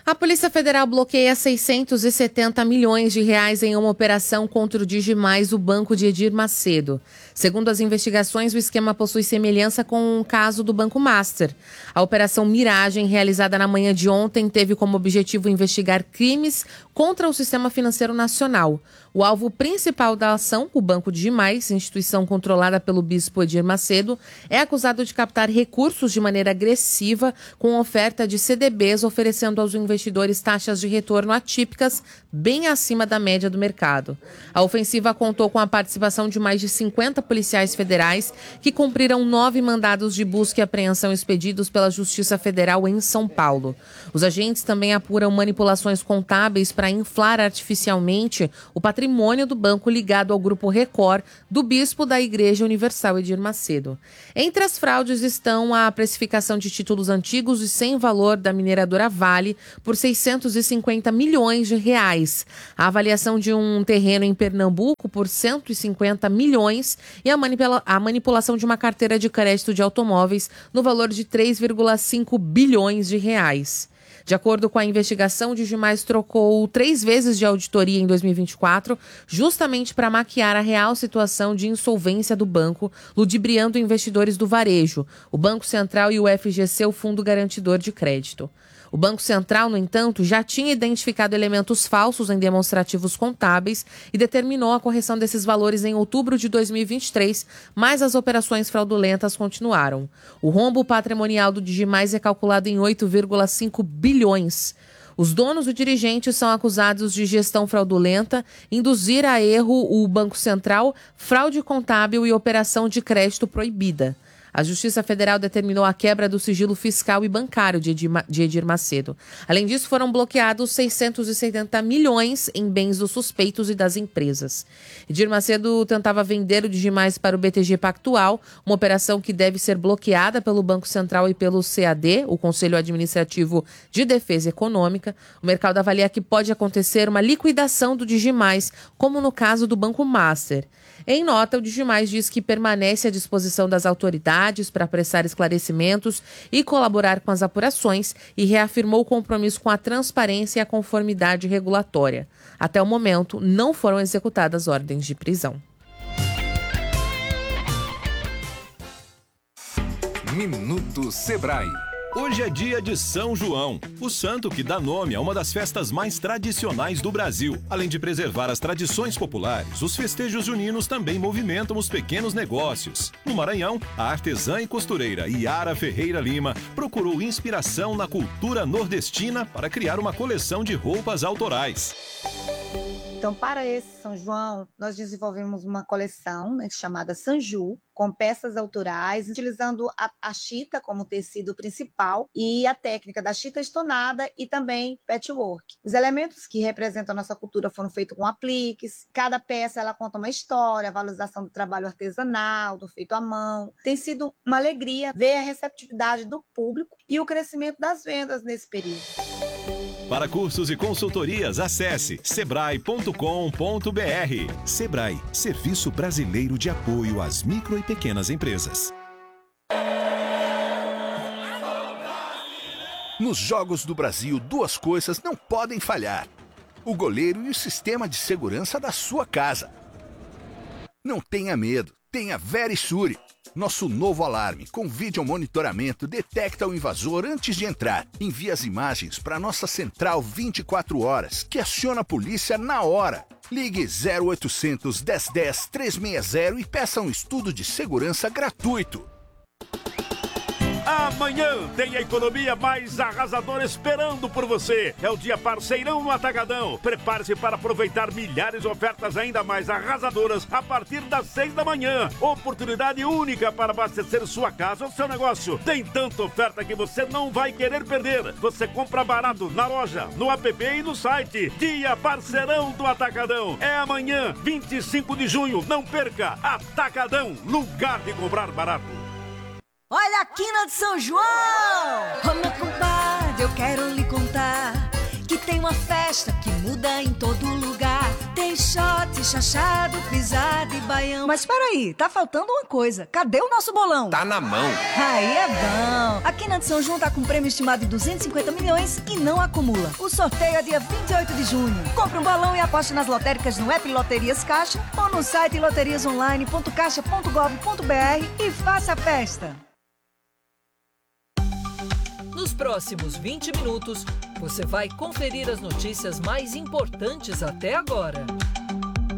A Polícia Federal bloqueia 670 milhões de reais em uma operação contra o Digimais, o Banco de Edir Macedo. Segundo as investigações, o esquema possui semelhança com o caso do Banco Master. A Operação Miragem, realizada na manhã de ontem, teve como objetivo investigar crimes contra o sistema financeiro nacional. O alvo principal da ação, o Banco Digimais, instituição controlada pelo bispo Edir Macedo, é acusado de captar recursos de maneira agressiva com oferta de CDBs, oferecendo aos investidores taxas de retorno atípicas bem acima da média do mercado. A ofensiva contou com a participação de mais de 50 policiais federais que cumpriram 9 mandados de busca e apreensão expedidos pela Justiça Federal em São Paulo. Os agentes também apuram manipulações contábeis para inflar artificialmente o patrimônio do banco ligado ao Grupo Record do bispo da Igreja Universal Edir Macedo. Entre as fraudes estão a precificação de títulos antigos e sem valor da mineradora Vale por 650 milhões de reais, a avaliação de um terreno em Pernambuco por 150 milhões e a manipulação de uma carteira de crédito de automóveis no valor de 3,5 bilhões de reais. De acordo com a investigação, o Digimais trocou 3 vezes de auditoria em 2024, justamente para maquiar a real situação de insolvência do banco, ludibriando investidores do varejo, o Banco Central e o FGC, o Fundo Garantidor de Crédito. O Banco Central, no entanto, já tinha identificado elementos falsos em demonstrativos contábeis e determinou a correção desses valores em outubro de 2023, mas as operações fraudulentas continuaram. O rombo patrimonial do Digimais é calculado em 8,5 bilhões. Os donos e dirigentes são acusados de gestão fraudulenta, induzir a erro o Banco Central, fraude contábil e operação de crédito proibida. A Justiça Federal determinou a quebra do sigilo fiscal e bancário de Edir Macedo. Além disso, foram bloqueados 670 milhões em bens dos suspeitos e das empresas. Edir Macedo tentava vender o Digimais para o BTG Pactual, uma operação que deve ser bloqueada pelo Banco Central e pelo CAD, o Conselho Administrativo de Defesa Econômica. O mercado avalia que pode acontecer uma liquidação do Digimais, como no caso do Banco Master. Em nota, o Digimais diz que permanece à disposição das autoridades para prestar esclarecimentos e colaborar com as apurações e reafirmou o compromisso com a transparência e a conformidade regulatória. Até o momento, não foram executadas ordens de prisão. Minuto Sebrae. Hoje é dia de São João, o santo que dá nome a uma das festas mais tradicionais do Brasil. Além de preservar as tradições populares, os festejos juninos também movimentam os pequenos negócios. No Maranhão, a artesã e costureira Yara Ferreira Lima procurou inspiração na cultura nordestina para criar uma coleção de roupas autorais. Então, para esse São João, nós desenvolvemos uma coleção, né, chamada Sanju, com peças autorais, utilizando a chita como tecido principal e a técnica da chita estonada e também patchwork. Os elementos que representam a nossa cultura foram feitos com apliques. Cada peça ela conta uma história, a valorização do trabalho artesanal, do feito à mão. Tem sido uma alegria ver a receptividade do público e o crescimento das vendas nesse período. Para cursos e consultorias, acesse sebrae.com.br. Sebrae, Serviço Brasileiro de Apoio às Micro e Pequenas Empresas. Nos Jogos do Brasil, 2 coisas não podem falhar: o goleiro e o sistema de segurança da sua casa. Não tenha medo, tenha Verisure. Nosso novo alarme com vídeo monitoramento detecta o invasor antes de entrar. Envia as imagens para nossa central 24 horas, que aciona a polícia na hora. Ligue 0800 1010 360 e peça um estudo de segurança gratuito. Amanhã tem a economia mais arrasadora esperando por você. É o dia parceirão no Atacadão. Prepare-se para aproveitar milhares de ofertas ainda mais arrasadoras a partir das 6 da manhã. Oportunidade única para abastecer sua casa ou seu negócio. Tem tanta oferta que você não vai querer perder. Você compra barato na loja, no app e no site. Dia parceirão do Atacadão. É amanhã, 25 de junho. Não perca. Atacadão, lugar de comprar barato. Olha a quina de São João! Ô meu compadre, eu quero lhe contar que tem uma festa que muda em todo lugar. Tem shot, chachado, pisada e baião. Mas peraí, tá faltando uma coisa. Cadê o nosso bolão? Tá na mão. Aí é bom. A Quina de São João tá com um prêmio estimado de 250 milhões e não acumula. O sorteio é dia 28 de junho. Compre um bolão e aposte nas lotéricas no app Loterias Caixa ou no site loteriasonline.caixa.gov.br e faça a festa. Nos próximos 20 minutos, você vai conferir as notícias mais importantes até agora.